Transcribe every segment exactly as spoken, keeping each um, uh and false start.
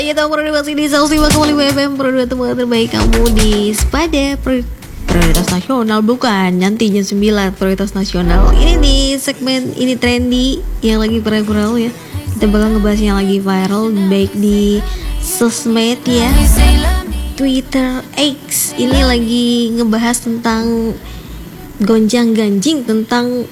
aja tahu produk masih di seratus lima koma lima F M, produk teman terbaik kamu di Sepada Prioritas Nasional. Bukan, nanti jam sembilan Prioritas Nasional. Ini di segmen ini trendy yang lagi viral ya. Kita bakal ngebahas yang lagi viral baik di sosmed ya, Twitter X. Ini lagi ngebahas tentang gonjang-ganjing tentang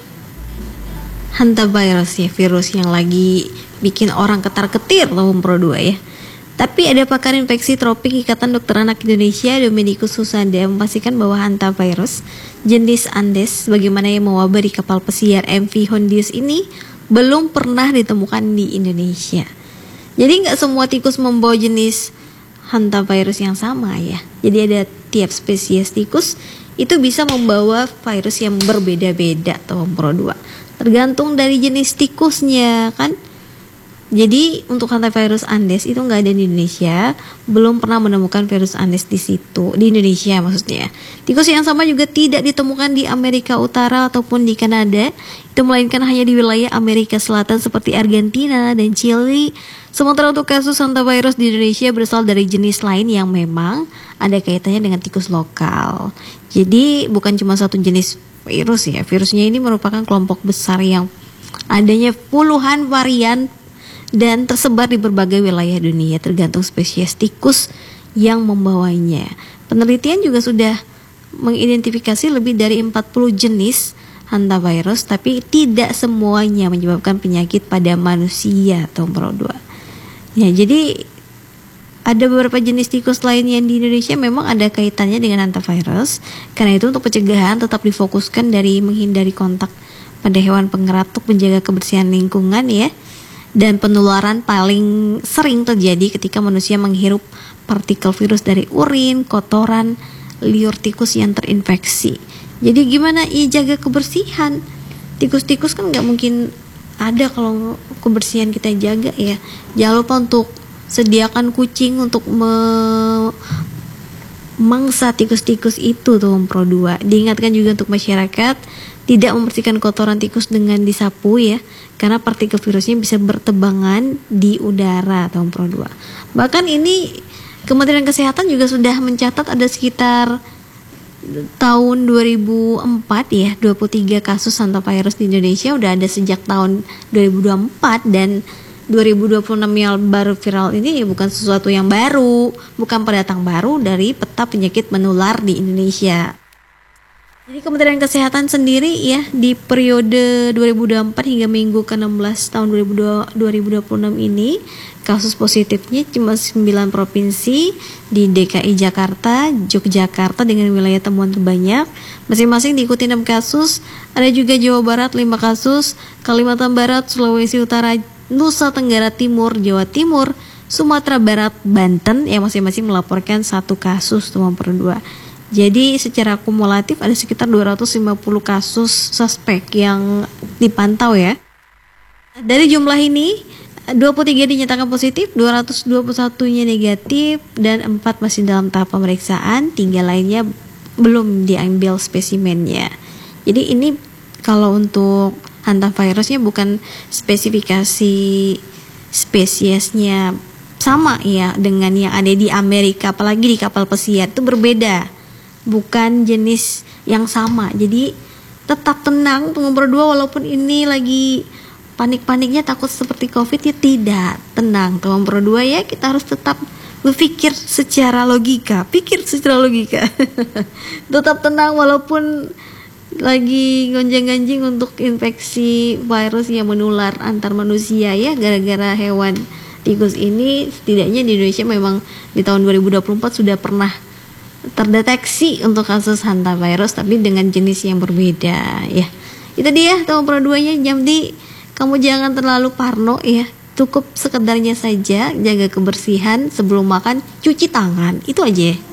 hantavirus ya, virus yang lagi bikin orang ketar-ketir tahun Pro dua ya. Tapi ada pakar infeksi tropik Ikatan Dokter Anak Indonesia, Dominikus Susanda, memastikan bahwa hantavirus jenis Andes bagaimana yang mewabah di kapal pesiar M V Hondius ini belum pernah ditemukan di Indonesia. Jadi nggak semua tikus membawa jenis hantavirus yang sama ya. Jadi ada tiap spesies tikus itu bisa membawa virus yang berbeda-beda tahun Pro dua. Tergantung dari jenis tikusnya kan. Jadi untuk hantavirus Andes itu nggak ada di Indonesia, belum pernah menemukan virus Andes di situ, di Indonesia maksudnya. Tikus yang sama juga tidak ditemukan di Amerika Utara ataupun di Kanada, itu melainkan hanya di wilayah Amerika Selatan seperti Argentina dan Chili. Sementara untuk kasus hantavirus di Indonesia berasal dari jenis lain yang memang ada kaitannya dengan tikus lokal. Jadi bukan cuma satu jenis virus ya, virusnya ini merupakan kelompok besar yang adanya puluhan varian dan tersebar di berbagai wilayah dunia tergantung spesies tikus yang membawanya. Penelitian juga sudah mengidentifikasi lebih dari empat puluh jenis hantavirus, tapi tidak semuanya menyebabkan penyakit pada manusia atau Pro dua. Ya, jadi ada beberapa jenis tikus lain yang di Indonesia memang ada kaitannya dengan hantavirus. Karena itu untuk pencegahan tetap difokuskan dari menghindari kontak pada hewan pengeratuk, menjaga kebersihan lingkungan ya. Dan penularan paling sering terjadi ketika manusia menghirup partikel virus dari urin, kotoran, liur tikus yang terinfeksi. Jadi gimana ya jaga kebersihan? Tikus-tikus kan nggak mungkin ada kalau kebersihan kita jaga ya. Jangan lupa untuk sediakan kucing untuk memangsa tikus-tikus itu tuh Pro dua. Diingatkan juga untuk masyarakat tidak membersihkan kotoran tikus dengan disapu ya, karena partikel virusnya bisa bertebangan di udara tahun Pro dua. Bahkan ini Kementerian Kesehatan juga sudah mencatat ada sekitar tahun dua ribu empat ya, dua puluh tiga kasus hantavirus di Indonesia udah ada sejak tahun dua ribu dua puluh empat, dan dua ribu dua puluh enam yang baru viral ini ya bukan sesuatu yang baru, bukan pendatang baru dari peta penyakit menular di Indonesia. Jadi Kementerian Kesehatan sendiri ya di periode dua ribu dua puluh empat hingga minggu ke enam belas tahun dua ribu dua puluh enam ini kasus positifnya cuma sembilan provinsi di D K I Jakarta, Yogyakarta dengan wilayah temuan terbanyak. Masing-masing diikuti enam kasus, ada juga Jawa Barat lima kasus, Kalimantan Barat, Sulawesi Utara, Nusa Tenggara Timur, Jawa Timur, Sumatera Barat, Banten yang masing-masing melaporkan satu kasus temuan per dua. Jadi secara kumulatif ada sekitar dua ratus lima puluh kasus suspek yang dipantau ya. Dari jumlah ini dua puluh tiga dinyatakan positif, dua ratus dua puluh satu-nya negatif, dan empat masih dalam tahap pemeriksaan, tiga lainnya belum diambil spesimennya. Jadi ini kalau untuk hantavirusnya bukan spesifikasi spesiesnya sama ya dengan yang ada di Amerika, apalagi di kapal pesiar itu berbeda. Bukan jenis yang sama. Jadi tetap tenang nomor dua, walaupun ini lagi panik-paniknya takut seperti Covid ya, tidak, tenang nomor dua ya, kita harus tetap berpikir secara logika, pikir secara logika. Tetap tenang walaupun lagi gonjang-ganjing untuk infeksi virus yang menular antar manusia ya, gara-gara hewan tikus ini. Setidaknya di Indonesia memang di tahun dua ribu dua puluh empat sudah pernah terdeteksi untuk kasus hantavirus tapi dengan jenis yang berbeda ya. Itu dia tahun Pro dua-nya. Jadi kamu jangan terlalu parno ya, cukup sekedarnya saja, jaga kebersihan, sebelum makan cuci tangan, itu aja.